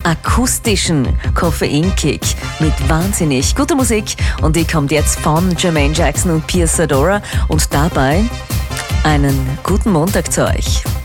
akustischen Koffeinkick mit wahnsinnig guter Musik. Und die kommt jetzt von Jermaine Jackson und Pierce Adora. Und dabei einen guten Montag zu euch.